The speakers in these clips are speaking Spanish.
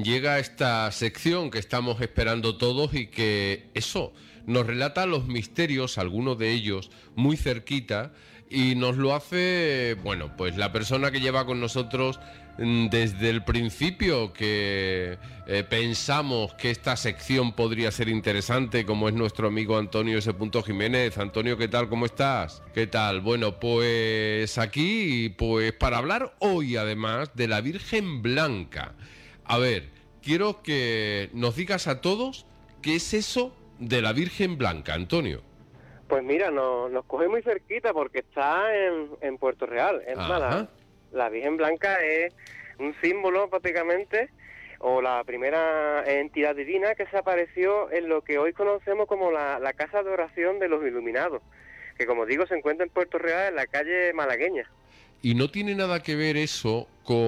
llega esta sección que estamos esperando todos y que eso nos relata los misterios, algunos de ellos muy cerquita, y nos lo hace, bueno, pues la persona que lleva con nosotros desde el principio, que pensamos que esta sección podría ser interesante, como es nuestro amigo Antonio S. Jiménez. Antonio, ¿qué tal? ¿Cómo estás? ¿Qué tal? Bueno, pues aquí, pues para hablar hoy además de la Virgen Blanca. A ver, quiero que nos digas a todos qué es eso de la Virgen Blanca, Antonio. Pues mira, nos coge muy cerquita porque está en Puerto Real. Es más, la Virgen Blanca es un símbolo prácticamente, o la primera entidad divina que se apareció en lo que hoy conocemos como la Casa de Oración de los Iluminados, que como digo se encuentra en Puerto Real, en la calle malagueña. Y no tiene nada que ver eso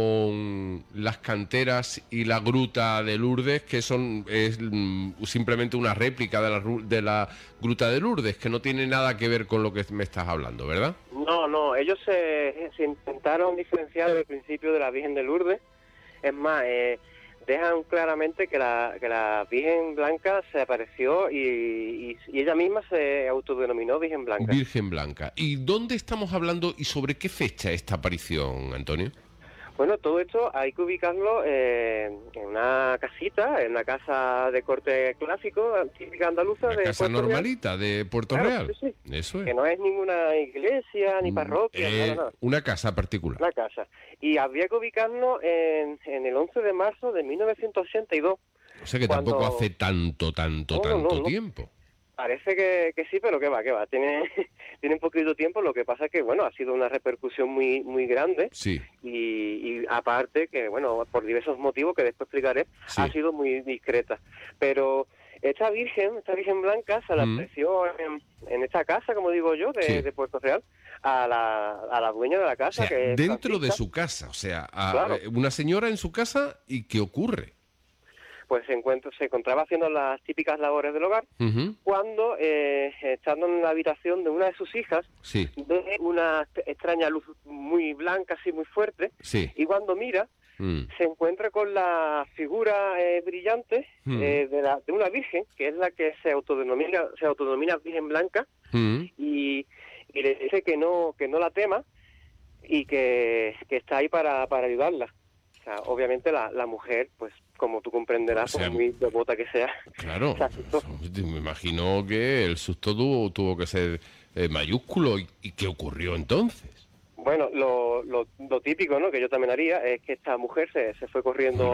con las canteras y la gruta de Lourdes, que es simplemente una réplica de la gruta de Lourdes, que no tiene nada que ver con lo que me estás hablando, ¿verdad? No, ellos se intentaron diferenciar desde el principio de la Virgen de Lourdes. Es más, dejan claramente que la Virgen Blanca se apareció y ella misma se autodenominó Virgen Blanca. Virgen Blanca. ¿Y dónde estamos hablando y sobre qué fecha esta aparición, Antonio? Bueno, todo esto hay que ubicarlo en una casita, en una casa de corte clásico, típica andaluza. Una de casa Puerto normalita Real. de Puerto Claro, Real. Sí. Eso es. Que no es ninguna iglesia ni parroquia, nada. Una casa particular. Una casa. Y habría que ubicarlo en el 11 de marzo de 1982. O sea que tampoco hace tanto tiempo. Parece que sí, pero que va. Tiene un poquito tiempo, lo que pasa es que, bueno, ha sido una repercusión muy grande. Sí. Y aparte que, bueno, por diversos motivos que después explicaré, sí. Ha sido muy discreta. Pero esta Virgen Blanca se la apareció en esta casa, como digo yo, de Puerto Real, a la dueña de la casa. O sea, que es dentro Francisca. De su casa, o sea, Claro. Una señora en su casa, ¿y qué ocurre? Pues se encontraba haciendo las típicas labores del hogar, cuando, estando en la habitación de una de sus hijas, ve una extraña luz muy blanca, así muy fuerte, y cuando mira, se encuentra con la figura brillante de una virgen, que es la que se autodenomina Virgen Blanca, y le dice que no la tema, y que está ahí para ayudarla. O sea, obviamente la mujer, pues como tú comprenderás, por muy devota que sea, claro, se asustó. Me imagino que el susto tuvo que ser mayúsculo. ¿Y qué ocurrió entonces? Bueno, lo típico, ¿no?, que yo también haría, es que esta mujer se fue corriendo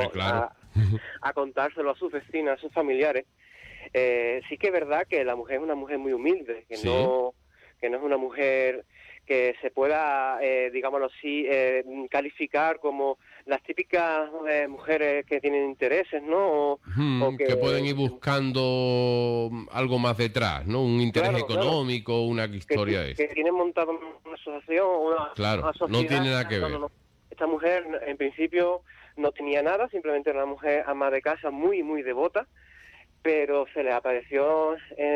a contárselo a sus vecinas, a sus familiares. Sí que es verdad que la mujer es una mujer muy humilde, que no es una mujer que se pueda, digámoslo así, calificar como las típicas mujeres que tienen intereses, ¿no? O que pueden ir buscando algo más detrás, ¿no? Un interés económico, una historia que tienen montado una asociación, una sociedad. No tiene nada que ver. No. Esta mujer, en principio, no tenía nada, simplemente era una mujer ama de casa muy devota, pero se le apareció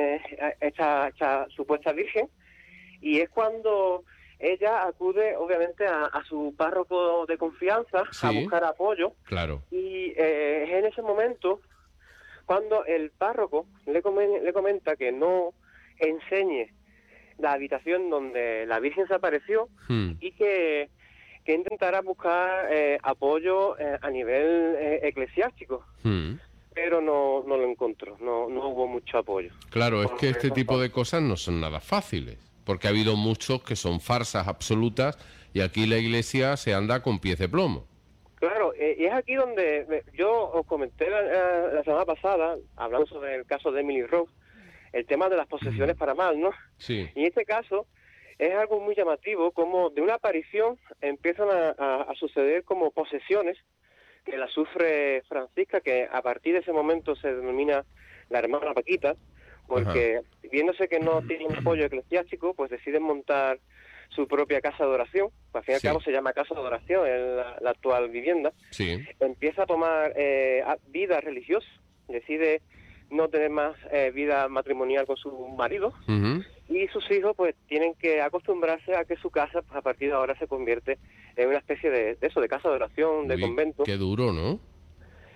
esta supuesta virgen, y es cuando ella acude, obviamente, a su párroco de confianza a buscar apoyo. Claro. Y es en ese momento cuando el párroco le comenta que no enseñe la habitación donde la Virgen se apareció y que intentara buscar apoyo a nivel eclesiástico. Pero no lo encontró, no hubo mucho apoyo. Claro, es que este tipo de cosas no son nada fáciles, porque ha habido muchos que son farsas absolutas y aquí la Iglesia se anda con pies de plomo. Claro, y es aquí donde yo os comenté la semana pasada, hablando sobre el caso de Emily Rose, el tema de las posesiones para mal, ¿no? Sí. Y en este caso es algo muy llamativo, como de una aparición empiezan a suceder como posesiones, que la sufre Francisca, que a partir de ese momento se denomina la hermana Paquita, porque viéndose que no tiene un apoyo eclesiástico, pues deciden montar su propia casa de oración. Pues al fin y al cabo se llama casa de oración en la actual vivienda. Empieza a tomar vida religiosa, decide no tener más vida matrimonial con su marido, y sus hijos pues tienen que acostumbrarse a que su casa, pues, a partir de ahora se convierte en una especie de casa de oración, de convento. Qué duro, ¿no?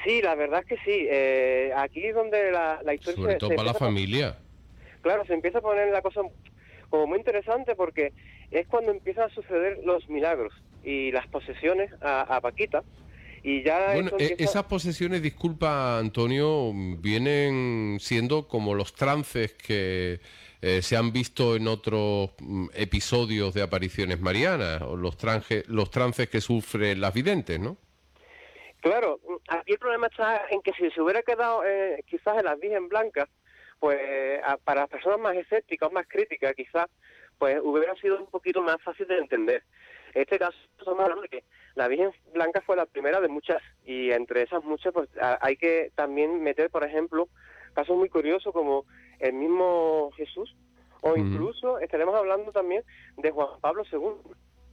Sí, la verdad es que sí. Aquí es donde la historia... Sobre todo para la familia. Claro, se empieza a poner la cosa como muy interesante porque es cuando empiezan a suceder los milagros y las posesiones a Paquita. Y ya Bueno, eso empieza... esas posesiones, disculpa Antonio, vienen siendo como los trances que se han visto en otros episodios de apariciones marianas, o los trances que sufren las videntes, ¿no? Claro, aquí el problema está en que si se hubiera quedado quizás en la Virgen Blanca, pues para las personas más escépticas o más críticas quizás, pues hubiera sido un poquito más fácil de entender. En este caso estamos hablando de que la Virgen Blanca fue la primera de muchas, y entre esas muchas pues hay que también meter, por ejemplo, casos muy curiosos como el mismo Jesús, o incluso estaremos hablando también de Juan Pablo II.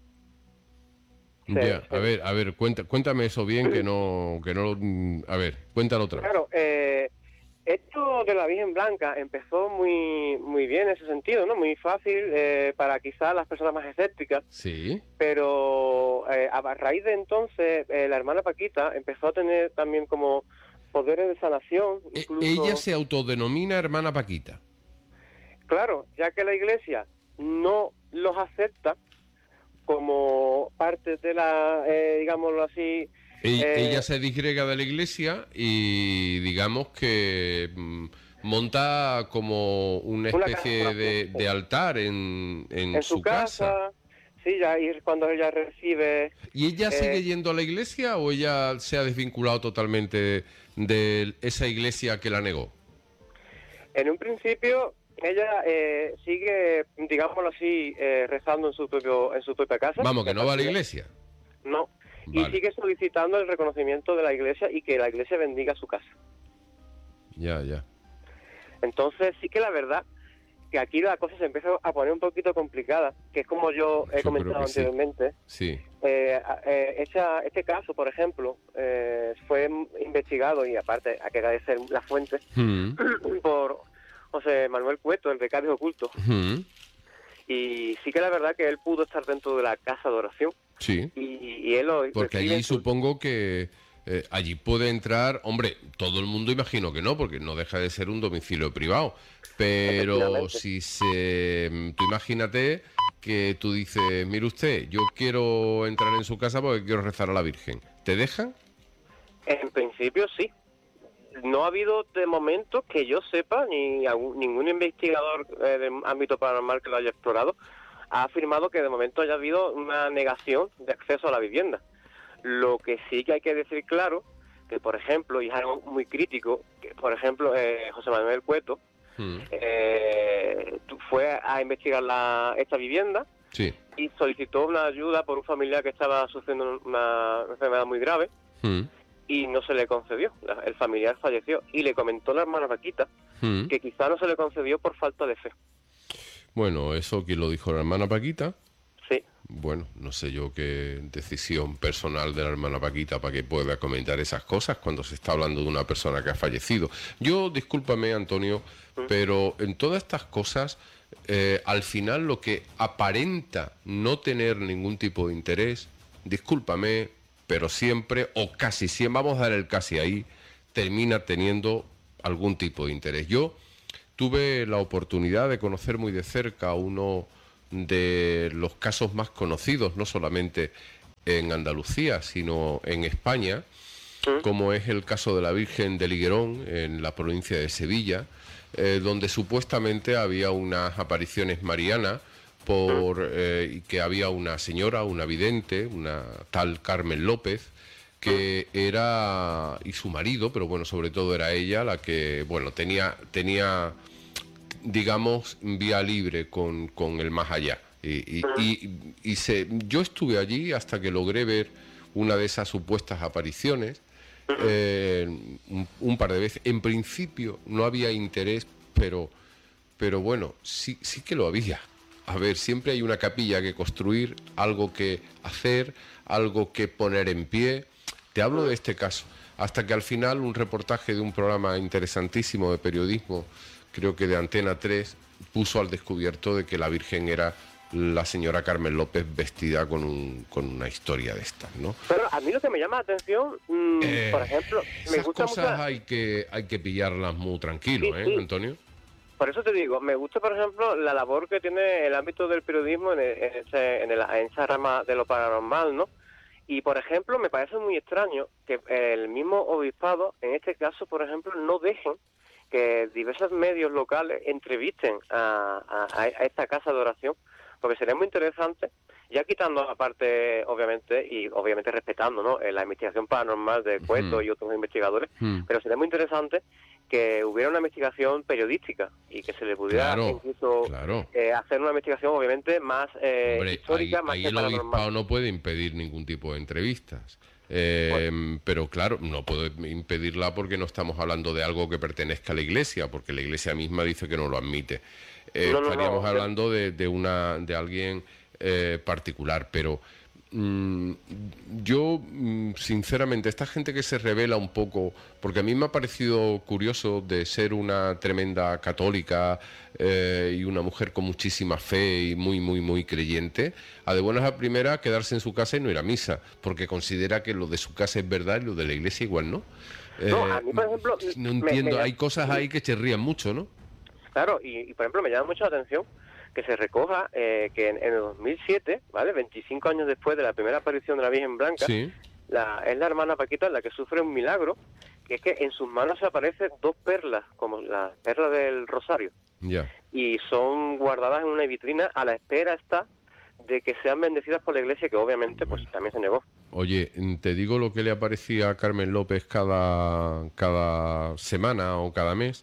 Ya, a ver, cuéntame eso bien, a ver, cuéntalo otra vez. Claro, esto de la Virgen Blanca empezó muy bien en ese sentido, ¿no? Muy fácil para quizás las personas más escépticas. Sí. Pero a raíz de entonces, la hermana Paquita empezó a tener también como poderes de sanación. Incluso... Ella se autodenomina hermana Paquita. Claro, ya que la Iglesia no los acepta como parte de la, digámoslo así... Ella se disgrega de la Iglesia y digamos que monta como una especie de altar en su casa. Sí, ya, y cuando ella recibe... ¿Y ella sigue yendo a la Iglesia o ella se ha desvinculado totalmente de esa Iglesia que la negó? En un principio ella sigue, digámoslo así, rezando en su propia casa. Vamos, que no va a la Iglesia. No. Vale. Y sigue solicitando el reconocimiento de la Iglesia y que la Iglesia bendiga su casa. Ya. Entonces sí que la verdad que aquí la cosa se empieza a poner un poquito complicada, que es como yo he comentado anteriormente. Sí. Este caso, por ejemplo, fue investigado, y aparte hay que agradecer la fuente, por José Manuel Cueto, el becario oculto. Y sí que la verdad que él pudo estar dentro de la casa de oración. Sí. Y él lo... Porque allí supongo que allí puede entrar, hombre, todo el mundo imagino que no, porque no deja de ser un domicilio privado, pero si tú imagínate que tú dices, mire usted, yo quiero entrar en su casa porque quiero rezar a la Virgen, ¿te dejan? En principio sí. No ha habido de momento que yo sepa, ni ningún investigador del ámbito paranormal que lo haya explorado, ha afirmado que de momento haya habido una negación de acceso a la vivienda. Lo que sí que hay que decir claro, que por ejemplo, y es algo muy crítico, que por ejemplo José Manuel Cueto fue a investigar esta vivienda y solicitó una ayuda por un familiar que estaba sufriendo una enfermedad muy grave y no se le concedió. El familiar falleció y le comentó la hermana Paquita que quizá no se le concedió por falta de fe. Bueno, ¿eso quién lo dijo, la hermana Paquita? Sí. Bueno, no sé yo qué decisión personal de la hermana Paquita para que pueda comentar esas cosas cuando se está hablando de una persona que ha fallecido. Yo, discúlpame, Antonio, pero en todas estas cosas, al final lo que aparenta no tener ningún tipo de interés, discúlpame, pero siempre, o casi siempre, vamos a dar el casi ahí, termina teniendo algún tipo de interés. Yo tuve la oportunidad de conocer muy de cerca uno de los casos más conocidos, no solamente en Andalucía, sino en España, como es el caso de la Virgen del Higuerón, en la provincia de Sevilla, donde supuestamente había unas apariciones marianas, y que había una señora, una vidente, una tal Carmen López, que era, y su marido, pero bueno, sobre todo era ella la que, bueno, tenía digamos, vía libre con el más allá. Yo estuve allí hasta que logré ver una de esas supuestas apariciones, un par de veces. En principio no había interés, pero bueno, sí que lo había. A ver, siempre hay una capilla que construir, algo que hacer, algo que poner en pie. Te hablo de este caso, hasta que al final un reportaje de un programa interesantísimo de periodismo, creo que de Antena 3, puso al descubierto de que la Virgen era la señora Carmen López vestida con una historia de estas, ¿no? Pero a mí lo que me llama la atención, por ejemplo, me esas gusta cosas mucho... hay que pillarlas muy tranquilo, Sí, sí. Antonio? Por eso te digo, me gusta, por ejemplo, la labor que tiene el ámbito del periodismo en esa rama de lo paranormal, ¿no? Y, por ejemplo, me parece muy extraño que el mismo obispado, en este caso, por ejemplo, no dejen que diversos medios locales entrevisten a esta casa de oración, porque sería muy interesante, ya quitando aparte, obviamente, y obviamente respetando, ¿no?, la investigación paranormal de Cueto y otros investigadores, pero sería muy interesante que hubiera una investigación periodística y que se le pudiera incluso hacer una investigación, obviamente, más histórica, más ahí que el paranormal. obispado no puede impedir ningún tipo de entrevistas. Pero claro, no puedo impedirla porque no estamos hablando de algo que pertenezca a la Iglesia, porque la Iglesia misma dice que no lo admite. Estaríamos hablando de alguien particular, pero yo, sinceramente, esta gente que se revela un poco, porque a mí me ha parecido curioso de ser una tremenda católica y una mujer con muchísima fe y muy creyente, a de buenas a primeras quedarse en su casa y no ir a misa, porque considera que lo de su casa es verdad y lo de la iglesia igual no. A mí, por ejemplo, no entiendo, hay cosas ahí que chirrían mucho, ¿no? Claro, y por ejemplo me llama mucho la atención que se recoja que en el 2007, ¿vale?, 25 años después de la primera aparición de la Virgen Blanca, sí, es la hermana Paquita la que sufre un milagro, que es que en sus manos se aparecen dos perlas, como las perlas del rosario, y son guardadas en una vitrina a la espera de que sean bendecidas por la iglesia, que obviamente pues también se negó. Oye, te digo lo que le aparecía a Carmen López cada semana o cada mes.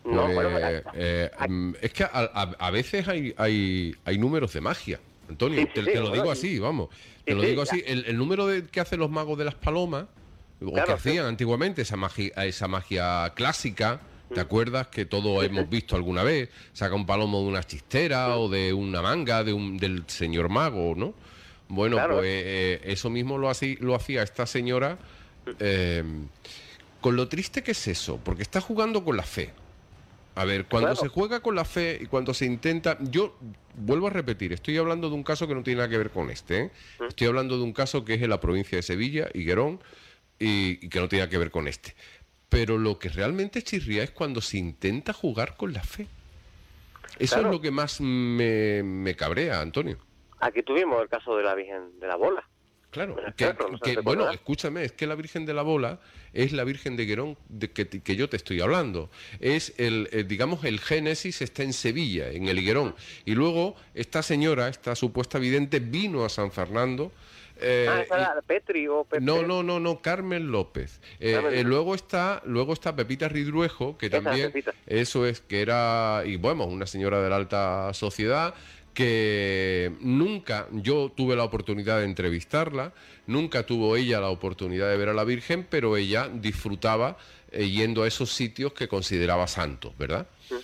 Es que a veces hay números de magia, Antonio, te lo digo así, vamos, te lo digo así, el número que hacen los magos de las palomas, o que hacían antiguamente, esa magia clásica, ¿te acuerdas? Que todos hemos visto alguna vez, saca un palomo de una chistera o de una manga del señor mago, ¿no? Bueno, pues eso mismo lo hacía esta señora, con lo triste que es eso, porque está jugando con la fe. A ver, cuando se juega con la fe y cuando se intenta... Yo vuelvo a repetir, estoy hablando de un caso que no tiene nada que ver con este, ¿eh? Estoy hablando de un caso que es en la provincia de Sevilla, Higuerón, y que no tiene nada que ver con este. Pero lo que realmente chirría es cuando se intenta jugar con la fe. Eso es lo que más me cabrea, Antonio. Aquí tuvimos el caso de la Virgen de la Bola. Claro, bueno, escúchame, es que la Virgen de la Bola es la Virgen de Higuerón que yo te estoy hablando. Es digamos, el génesis está en Sevilla, en el Higuerón. Y luego esta señora, esta supuesta vidente, vino a San Fernando. Petri o Pepe. No, Carmen López. Luego está Pepita Ridruejo, que también, eso es, que era, y bueno, una señora de la alta sociedad, que nunca yo tuve la oportunidad de entrevistarla, nunca tuvo ella la oportunidad de ver a la Virgen, pero ella disfrutaba yendo a esos sitios que consideraba santos, ¿verdad?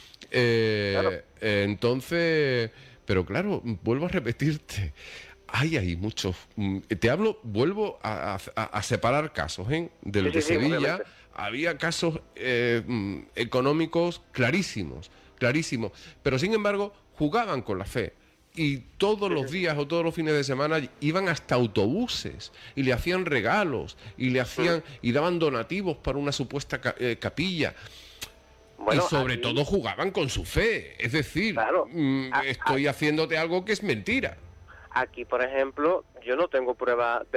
Entonces, pero claro, vuelvo a repetirte, hay muchos, vuelvo a separar casos, de los de Sevilla, obviamente. Había casos económicos clarísimos, pero sin embargo jugaban con la fe. Y todos los días o todos los fines de semana iban hasta autobuses y le hacían regalos y daban donativos para una supuesta capilla. Bueno, y sobre todo jugaban con su fe. Es decir, estoy haciéndote algo que es mentira. Aquí, por ejemplo, yo no tengo prueba